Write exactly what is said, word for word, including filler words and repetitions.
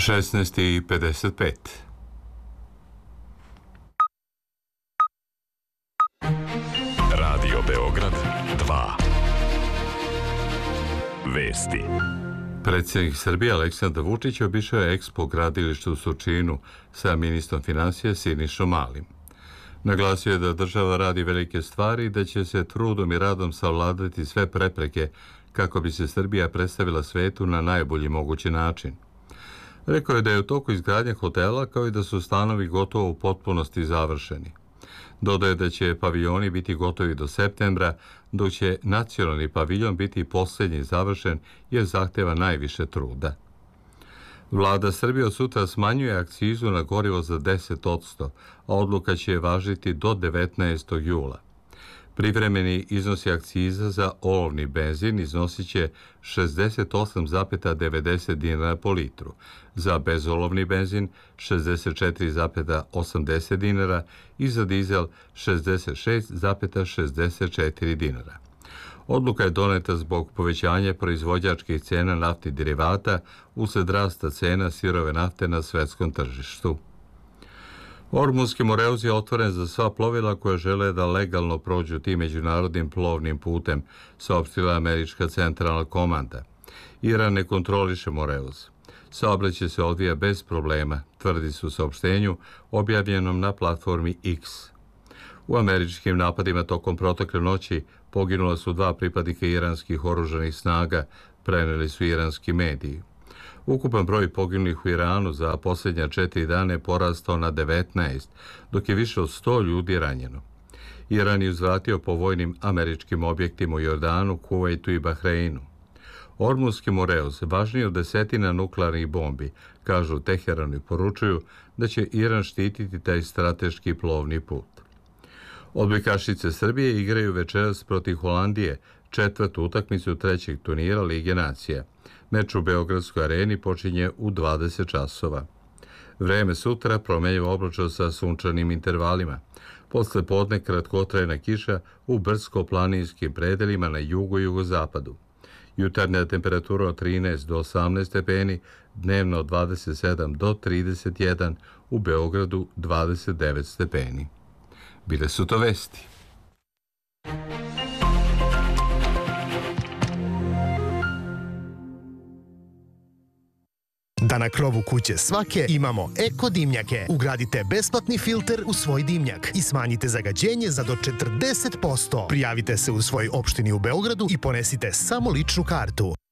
šesnaest i pedeset pet. Radio Beograd dva. Vesti. Predsjednik Srbije Aleksandar Vučić obišao je Ekspo gradilište u Surčinu sa ministrom financija Sinišom Malim. Naglasio je da država radi velike stvari i da će se trudom i radom savladati sve prepreke kako bi se Srbija predstavila svetu na najbolji mogući način. Rekao je da je u toku izgradnje hotela, kao i da su stanovi gotovo u potpunosti završeni. Dodaje da će paviljoni biti gotovi do septembra, dok će nacionalni paviljon biti posljednji završen jer zahteva najviše truda. Vlada Srbije od sutra smanjuje akcizu na gorivo za deset posto, a odluka će važiti do devetnaestog jula. Privremeni iznosi akciza za olovni benzin iznosit će šezdeset osam zarez devedeset dinara po litru, za bezolovni benzin šezdeset četiri zarez osamdeset dinara i za dizel šezdeset šest zarez šezdeset četiri dinara. Odluka je doneta zbog povećanja proizvođačkih cena naftnih derivata usled rasta cena sirove nafte na svetskom tržištu. Ormunski moreuz je otvoren za sva plovila koja žele da legalno prođu tim međunarodnim plovnim putem, saopštila američka centralna komanda. Iran ne kontroliše moreuz. Saobraćaj se odvija bez problema, tvrdi se u saopštenju objavljenom na platformi X. U američkim napadima tokom protekle noći poginula su dva pripadnika iranskih oružanih snaga, preneli su iranski mediji. Ukupan broj poginulih u Iranu za posljednja četiri dana je porastao na devetnaest, dok je više od sto ljudi ranjeno. Iran je uzvratio po vojnim američkim objektima u Jordanu, Kuvajtu i Bahreinu. Ormunski moreuz, važniji od desetina nuklearnih bombi, kažu u Teheranu i poručuju da će Iran štititi taj strateški plovni put. Odbojkašice Srbije igraju večeras protiv Holandije, četvrtu utakmicu trećeg turnira Lige nacija. Meč u Beogradskoj areni počinje u dvadeset časova. Vreme sutra promenjivo oblačno sa sunčanim intervalima. Posle podne kratkotrajna kiša u brdsko-planinskim predelima na jugu i jugozapadu. Jutarnja temperatura od trinaest do osamnaest stepeni, dnevno od dvadeset sedam do trideset jedan, u Beogradu dvadeset devet stepeni. Bile su to vesti. Da na krovu kuće svake imamo eko dimnjake. Ugradite besplatni filter u svoj dimnjak i smanjite zagađenje za do četrdeset posto. Prijavite se u svojoj opštini u Beogradu i ponesite samo ličnu kartu.